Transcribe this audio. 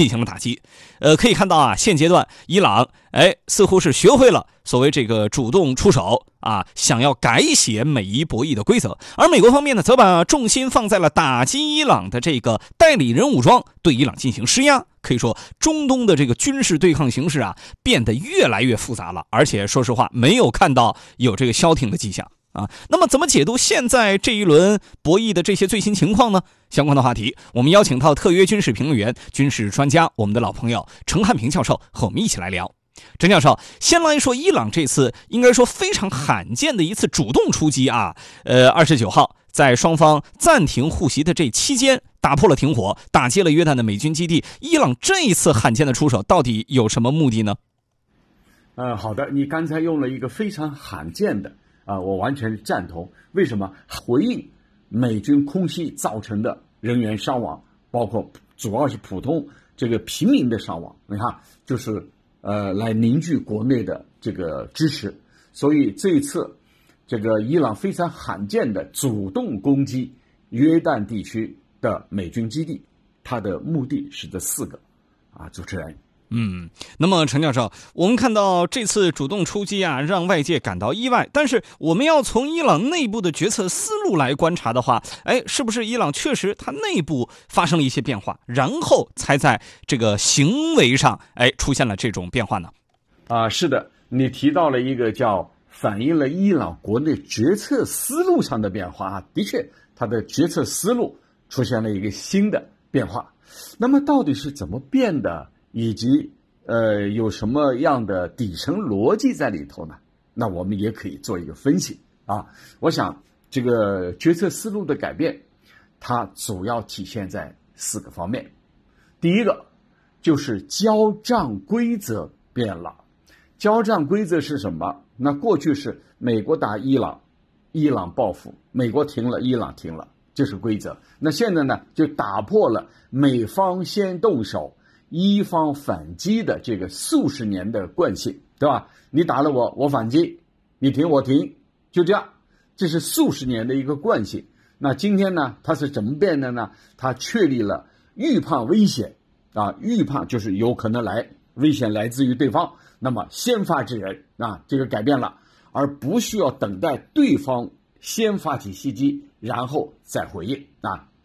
进行了打击。可以看到啊，现阶段伊朗似乎是学会了所谓这个主动出手啊，想要改写美伊博弈的规则。而美国方面呢，则把重心放在了打击伊朗的这个代理人武装，对伊朗进行施压。可以说，中东的这个军事对抗形势啊，变得越来越复杂了。而且说实话，没有看到有这个消停的迹象啊。那么怎么解读现在这一轮博弈的这些最新情况呢？相关的话题，我们邀请到特约军事评论员、军事专家，我们的老朋友陈汉平教授和我们一起来聊。陈教授，先来说伊朗这次应该说非常罕见的一次主动出击啊。29号在双方暂停互袭的这期间，打破了停火，打击了约旦的美军基地。伊朗这一次罕见的出手，到底有什么目的呢？ 好的，你刚才用了一个非常罕见的我完全赞同。为什么？回应美军空袭造成的人员伤亡，包括主要是普通这个平民的伤亡，你看，就是来凝聚国内的这个支持。所以这一次这个伊朗非常罕见的主动攻击约旦地区的美军基地，它的目的是这4个主持人。 那么陈教授，我们看到这次主动出击啊，让外界感到意外。但是我们要从伊朗内部的决策思路来观察的话，是不是伊朗确实它内部发生了一些变化，然后才在这个行为上出现了这种变化呢？ 是的，你提到了一个叫反映了伊朗国内决策思路上的变化的确，它的决策思路出现了一个新的变化。那么到底是怎么变的？以及有什么样的底层逻辑在里头呢？那我们也可以做一个分析我想这个决策思路的改变，它主要体现在4个方面。第一个就是交战规则变了。交战规则是什么？那过去是美国打伊朗，伊朗报复，美国停了，伊朗停了，这是规则。那现在呢，就打破了美方先动手，伊方反击的这个数十年的惯性，对吧？你打了我，我反击，你停我停，就这样，这是数十年的一个惯性。那今天呢，它是怎么变的呢？它确立了预判危险预判就是有可能危险来自于对方，那么先发制人这个改变了，而不需要等待对方先发起袭击，然后再回应